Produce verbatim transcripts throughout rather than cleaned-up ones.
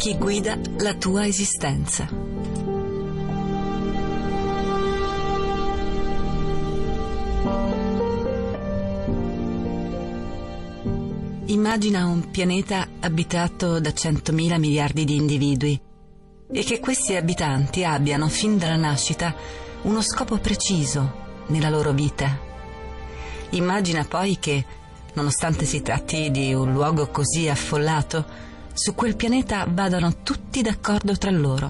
chi guida la tua esistenza. Immagina un pianeta abitato da centomila miliardi di individui e che questi abitanti abbiano fin dalla nascita uno scopo preciso nella loro vita. Immagina poi che, nonostante si tratti di un luogo così affollato, su quel pianeta vadano tutti d'accordo tra loro.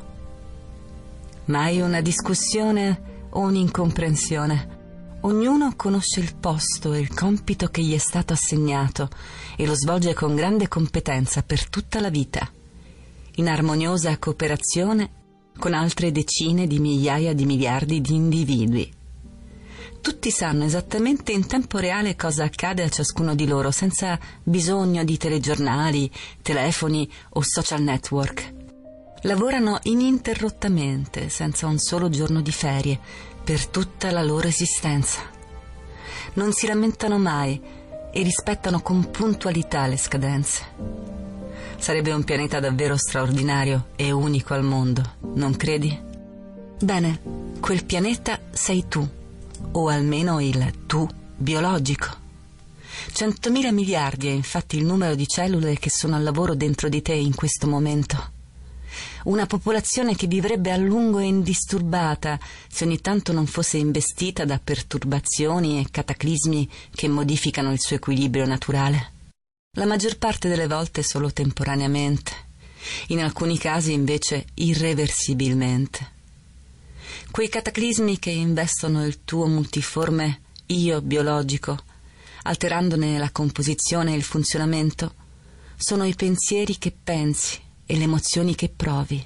Mai una discussione o un'incomprensione. Ognuno conosce il posto e il compito che gli è stato assegnato e lo svolge con grande competenza per tutta la vita, in armoniosa cooperazione con altre decine di migliaia di miliardi di individui. Tutti sanno esattamente in tempo reale cosa accade a ciascuno di loro, senza bisogno di telegiornali, telefoni o social network. Lavorano ininterrottamente, senza un solo giorno di ferie, per tutta la loro esistenza. Non si lamentano mai e rispettano con puntualità le scadenze. Sarebbe un pianeta davvero straordinario e unico al mondo, non credi? Bene, quel pianeta sei tu, o almeno il tu biologico. Centomila miliardi è infatti il numero di cellule che sono al lavoro dentro di te in questo momento. Una popolazione che vivrebbe a lungo e indisturbata se ogni tanto non fosse investita da perturbazioni e cataclismi che modificano il suo equilibrio naturale. La maggior parte delle volte solo temporaneamente, in alcuni casi invece irreversibilmente. Quei cataclismi che investono il tuo multiforme io biologico, alterandone la composizione e il funzionamento, sono i pensieri che pensi e le emozioni che provi.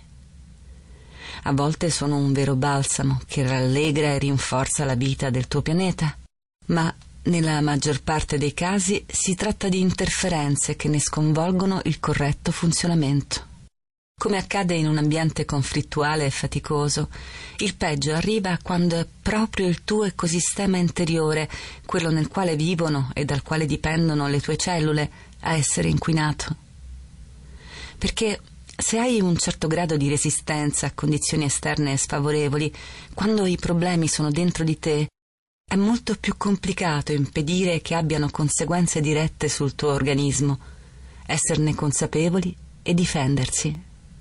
A volte sono un vero balsamo che rallegra e rinforza la vita del tuo pianeta, ma nella maggior parte dei casi si tratta di interferenze che ne sconvolgono il corretto funzionamento. Come accade in un ambiente conflittuale e faticoso, il peggio arriva quando è proprio il tuo ecosistema interiore, quello nel quale vivono e dal quale dipendono le tue cellule, a essere inquinato. Perché se hai un certo grado di resistenza a condizioni esterne sfavorevoli, quando i problemi sono dentro di te, è molto più complicato impedire che abbiano conseguenze dirette sul tuo organismo, esserne consapevoli e difendersi.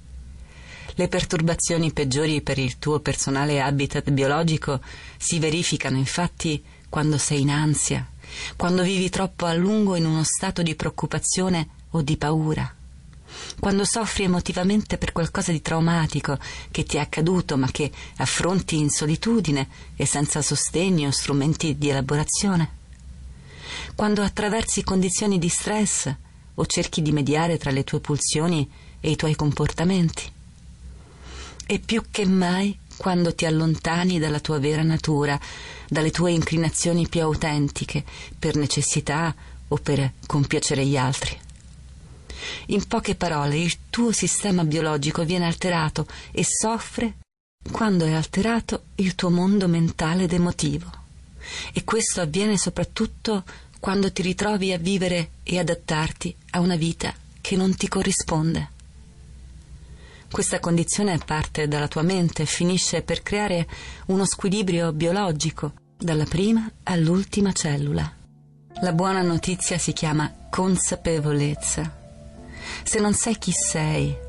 Le perturbazioni peggiori per il tuo personale habitat biologico si verificano infatti quando sei in ansia, quando vivi troppo a lungo in uno stato di preoccupazione o di paura, quando soffri emotivamente per qualcosa di traumatico che ti è accaduto ma che affronti in solitudine e senza sostegno o strumenti di elaborazione, quando attraversi condizioni di stress o cerchi di mediare tra le tue pulsioni e i tuoi comportamenti, e più che mai quando ti allontani dalla tua vera natura, dalle tue inclinazioni più autentiche, per necessità o per compiacere gli altri. In poche parole, il tuo sistema biologico viene alterato e soffre quando è alterato il tuo mondo mentale ed emotivo. E questo avviene soprattutto quando ti ritrovi a vivere e adattarti a una vita che non ti corrisponde. Questa condizione parte dalla tua mente e finisce per creare uno squilibrio biologico, dalla prima all'ultima cellula. La buona notizia si chiama consapevolezza. Se non sai chi sei,